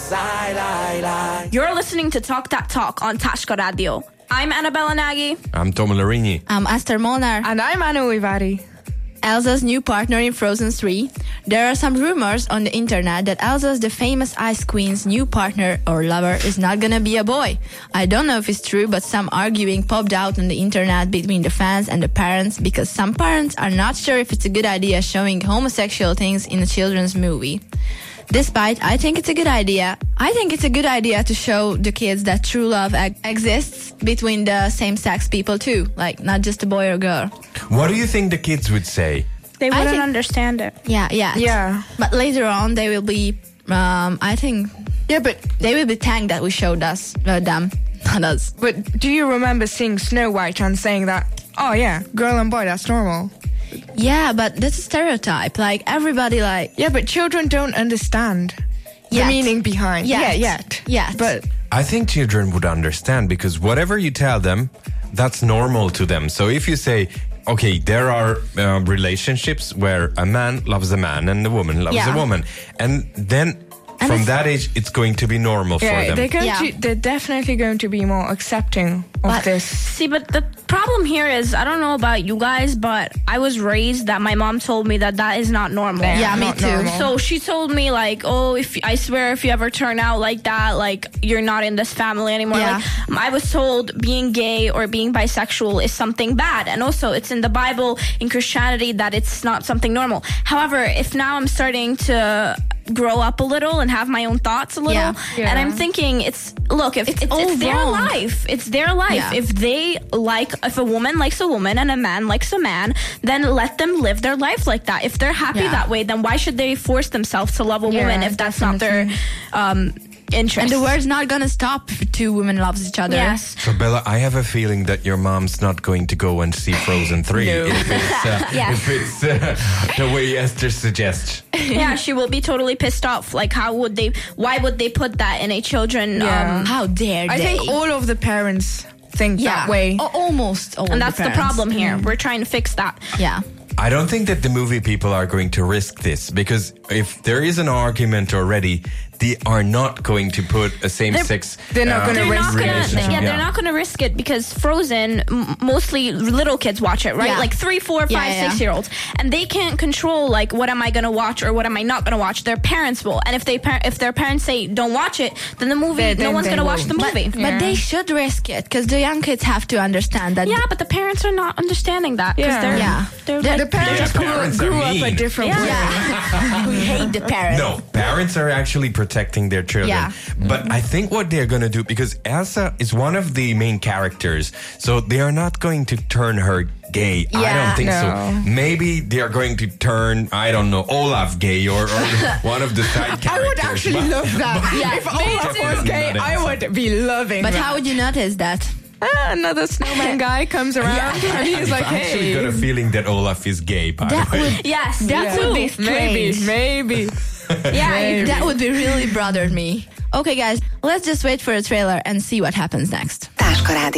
You're listening to Talk That Talk on Tashka Radio. I'm Annabella Nagy. I'm Tom Larini. I'm Esther Molnar. And I'm Anu Ivari. Elsa's new partner in Frozen 3. There are some rumors on the internet that Elsa's the famous Ice Queen's new partner or lover is not gonna be a boy. I don't know if it's true, but some arguing popped out on the internet between the fans and the parents because some parents are not sure if it's a good idea showing homosexual things in a children's movie. Despite, I think it's a good idea. I think it's a good idea to show the kids that true love exists between the same-sex people too, like not just a boy or girl. What do you think the kids would say? They wouldn't understand it. Yeah. But later on, they will be, I think... Yeah, but... They will be thanked that we showed them, not us. But do you remember seeing Snow White and saying that, oh yeah, girl and boy, that's normal? Yeah, but that's a stereotype. Like, everybody like... Yeah, but children don't understand the meaning behind. Yet. But I think children would understand because whatever you tell them, that's normal to them. So if you say, okay, there are relationships where a man loves a man and a woman loves a woman. And then... From that age, it's going to be normal for them. They're definitely going to be more accepting of this. See, but the problem here is, I don't know about you guys, but I was raised that my mom told me that is not normal. Yeah, me too. Normal. So she told me, like, oh, I swear if you ever turn out like that, like, you're not in this family anymore. Yeah. Like, I was told being gay or being bisexual is something bad. And also, it's in the Bible, in Christianity, that it's not something normal. However, if now I'm starting to grow up a little and have my own thoughts a little, and I'm thinking, it's their life. It's their life. Yeah. If a woman likes a woman and a man likes a man, then let them live their life like that. If they're happy that way, then why should they force themselves to love a woman if that's not their interest? And the world's not gonna stop if two women loves each other. Yes. So Bella, I have a feeling that your mom's not going to go and see Frozen 3 No. if it's the way Esther suggests. Yeah, she will be totally pissed off. Like, why would they put that in a children? How dare they? I think all of the parents think that way. Almost all And that's the parents. problem here. We're trying to fix that. Yeah. I don't think that the movie people are going to risk this because if there is an argument already, they are not going to put a same-sex They're not going to risk relationship. they're not going to risk it because Frozen, mostly little kids watch it, right? Yeah. Like 3, 4, 5, 6-year-olds, and they can't control like what am I going to watch or what am I not going to watch. Their parents will, and if their parents say don't watch it, then the movie no one's going to watch the movie. But they should risk it because the young kids have to understand that. Yeah, but the parents are not understanding that because The parents grew up a different way. we hate the parents. No, parents are actually protecting their children. Yeah. But I think what they're going to do, because Elsa is one of the main characters, so they are not going to turn her gay. I don't think so. Maybe they are going to turn, I don't know, Olaf gay or one of the side characters. I would actually love that. If Olaf was gay, I would be loving But that. how would you notice that? Another snowman guy comes around and he's like, I've actually got a hey. feeling that Olaf is gay, by the way. Yes, That would be strange. Maybe. yeah. That would be really bothered me. Okay, guys, let's just wait for a trailer and see what happens next. Tashka Rádió.